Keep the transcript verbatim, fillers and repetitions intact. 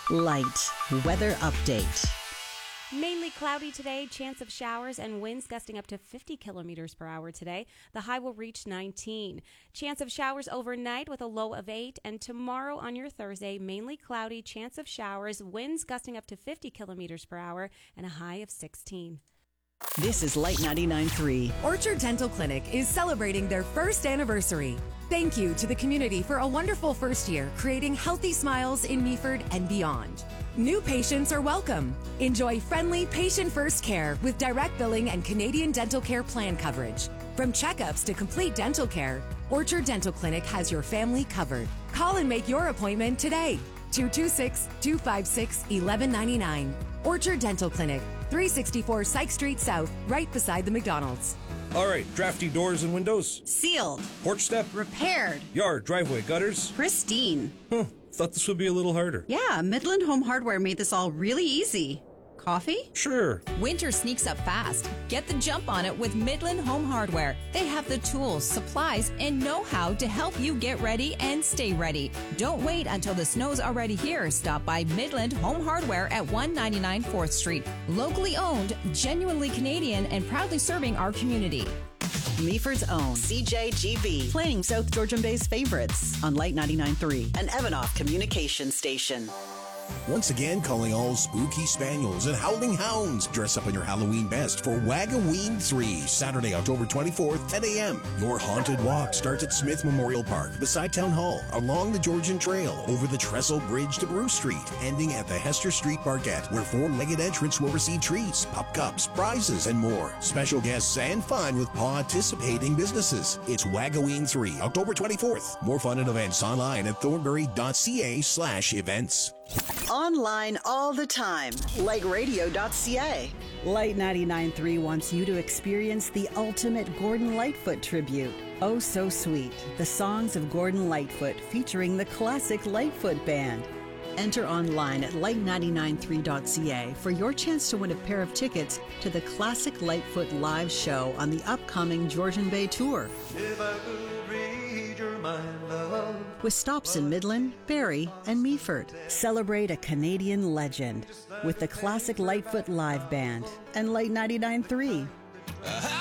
Light weather update. Mainly cloudy today, chance of showers and winds gusting up to fifty kilometers per hour today. The high will reach nineteen. Chance of showers overnight with a low of eight. And tomorrow on your Thursday, mainly cloudy, chance of showers, winds gusting up to fifty kilometers per hour and a high of sixteen. This is Light ninety-nine point three. Orchard Dental Clinic is celebrating their first anniversary. Thank you to the community for a wonderful first year, creating healthy smiles in Meaford and beyond. New patients are welcome. Enjoy friendly patient-first care with direct billing and Canadian Dental Care Plan coverage. From checkups to complete dental care, Orchard Dental Clinic has your family covered. Call and make your appointment today. two two six, two five six, one one nine nine. Orchard Dental Clinic, three sixty-four Syke Street South, right beside the McDonald's. All right, drafty doors and windows. Sealed. Porch step. Repaired. Yard, driveway, gutters. Pristine. Huh, thought this would be a little harder. Yeah, Midland Home Hardware made this all really easy. Coffee? Sure. Winter sneaks up fast. Get the jump on it with Midland Home Hardware. They have the tools, supplies, and know-how to help you get ready and stay ready. Don't wait until the snow's already here. Stop by Midland Home Hardware at one ninety-nine fourth Street. Locally owned, genuinely Canadian, and proudly serving our community. Meaford's own C J G B, playing South Georgian Bay's favorites on Light ninety-nine point three, an Evanoff communication station. Once again, calling all spooky spaniels and howling hounds. Dress up in your Halloween best for Wagaween three, Saturday, October twenty-fourth, ten a.m. Your haunted walk starts at Smith Memorial Park, beside Town Hall, along the Georgian Trail, over the Trestle Bridge to Bruce Street, ending at the Hester Street Parkette, where four-legged entrants will receive treats, pop cups, prizes, and more. Special guests and fun with participating businesses. It's Wagaween three, October twenty-fourth. More fun and events online at thornbury.ca slash events. Online all the time, like radio dot c a. Light ninety-nine point three wants you to experience the ultimate Gordon Lightfoot tribute. Oh So Sweet, the songs of Gordon Lightfoot featuring the classic Lightfoot Band. Enter online at light ninety-nine point three dot c a for your chance to win a pair of tickets to the Classic Lightfoot live show on the upcoming Georgian Bay Tour. If I could read your mind, love. With stops in Midland, Barrie, and Meaford. Celebrate a Canadian legend with the Classic Lightfoot Live Band and Light ninety-nine point three.